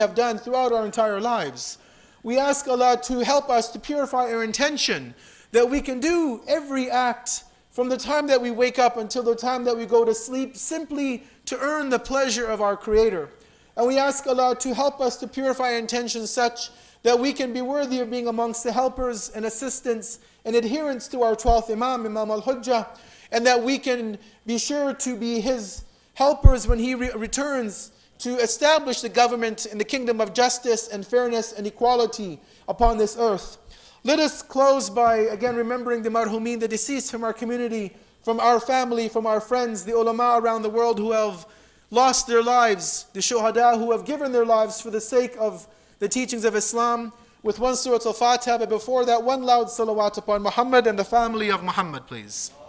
have done throughout our entire lives. We ask Allah to help us to purify our intention, that we can do every act from the time that we wake up until the time that we go to sleep, simply to earn the pleasure of our Creator. And we ask Allah to help us to purify our intentions such that we can be worthy of being amongst the helpers and assistants and adherents to our 12th Imam, Imam al-Hujjah, and that we can be sure to be his helpers when he returns to establish the government in the kingdom of justice and fairness and equality upon this earth. Let us close by again remembering the marhumin, the deceased from our community, from our family, from our friends, the ulama around the world who have lost their lives, the shuhada who have given their lives for the sake of the teachings of Islam, with one Surah Al-Fatiha, but before that one loud salawat upon Muhammad and the family of Muhammad, please.